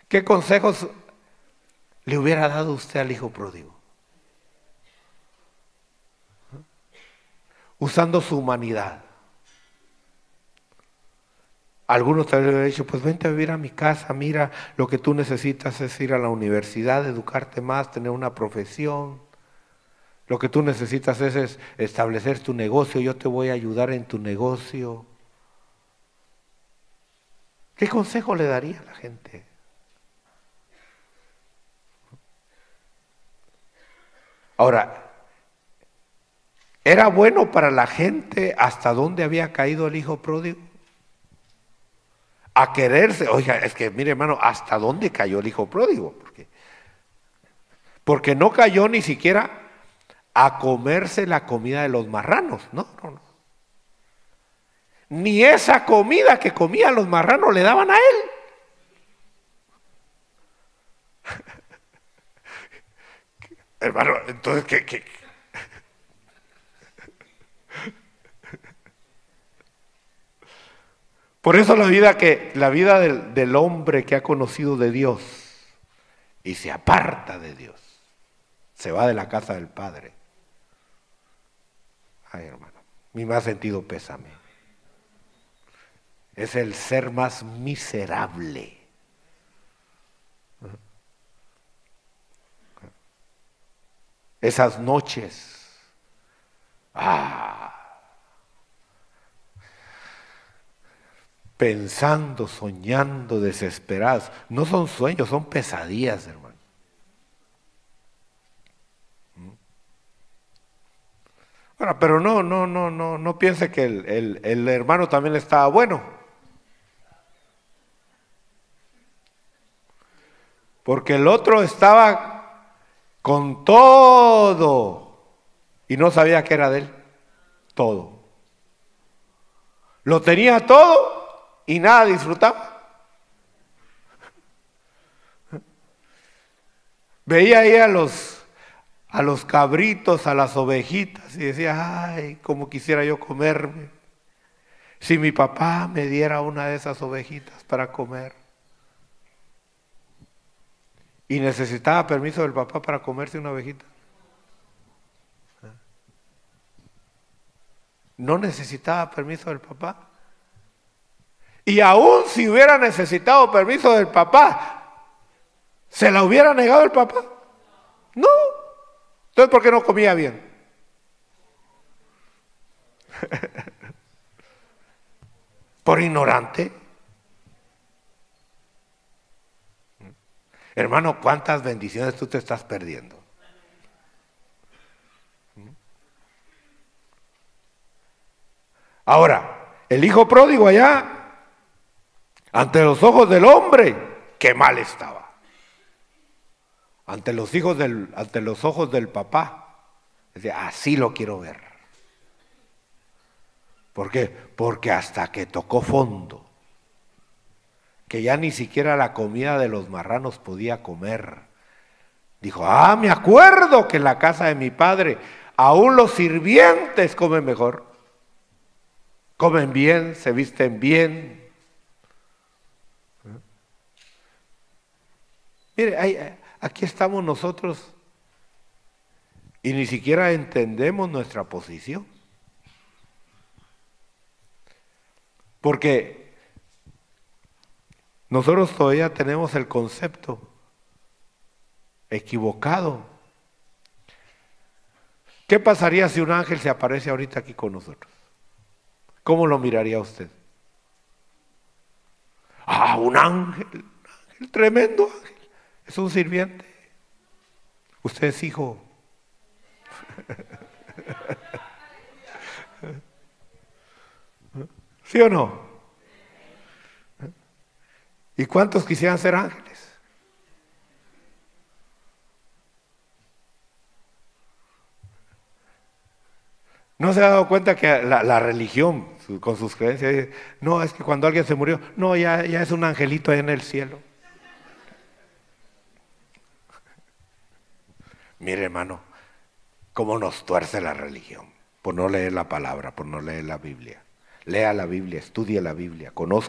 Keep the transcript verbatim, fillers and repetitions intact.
¿Qué consejos le hubiera dado usted al hijo pródigo? Usando su humanidad. Algunos tal vez le hubieran dicho, pues vente a vivir a mi casa, mira, lo que tú necesitas es ir a la universidad, educarte más, tener una profesión. Lo que tú necesitas es, es establecer tu negocio, yo te voy a ayudar en tu negocio. ¿Qué consejo le daría a la gente? Ahora, ¿era bueno para la gente hasta dónde había caído el hijo pródigo? A quererse, oiga, es que mire hermano, ¿hasta dónde cayó el hijo pródigo? Porque, porque no cayó ni siquiera a comerse la comida de los marranos, no, no, no. Ni esa comida que comían los marranos le daban a él. Hermano, entonces, ¿qué? qué? Por eso la vida, que, la vida del, del hombre que ha conocido de Dios y se aparta de Dios, se va de la casa del Padre. Ay, hermano, mi más sentido pésame. Es el ser más miserable. Esas noches, ah, pensando, soñando, desesperados. No son sueños, son pesadillas, hermano. Bueno, pero no, no, no, no, no piense que el, el, el hermano también estaba bueno. Porque el otro estaba con todo y no sabía que era de él. Todo. Lo tenía todo y nada disfrutaba. Veía ahí a los, a los cabritos, a las ovejitas y decía, ay, cómo quisiera yo comerme. Si mi papá me diera una de esas ovejitas para comer. Y necesitaba permiso del papá para comerse una ovejita. No necesitaba permiso del papá. Y aún si hubiera necesitado permiso del papá, ¿se la hubiera negado el papá? No. Entonces, ¿por qué no comía bien? ¿Por ignorante? Hermano, ¿cuántas bendiciones tú te estás perdiendo? Ahora, el hijo pródigo allá, ante los ojos del hombre, qué mal estaba. Ante los hijos del, ante los ojos del papá, decía, así lo quiero ver. ¿Por qué? Porque hasta que tocó fondo, que ya ni siquiera la comida de los marranos podía comer, dijo, ah, me acuerdo que en la casa de mi padre aún los sirvientes comen mejor. Comen bien, se visten bien. Mire, hay, aquí estamos nosotros y ni siquiera entendemos nuestra posición. Porque nosotros todavía tenemos el concepto equivocado. ¿Qué pasaría si un ángel se aparece ahorita aquí con nosotros? ¿Cómo lo miraría usted? Ah, un ángel, un ángel, tremendo ángel. Es un sirviente. Usted es hijo. ¿Sí o no? ¿Y cuántos quisieran ser ángeles? ¿No se ha dado cuenta que la, la religión, su, con sus creencias, dice, no, es que cuando alguien se murió, no, ya, ya es un angelito ahí en el cielo? Mire, hermano, cómo nos tuerce la religión por no leer la palabra, por no leer la Biblia. Lea la Biblia, estudie la Biblia, conozca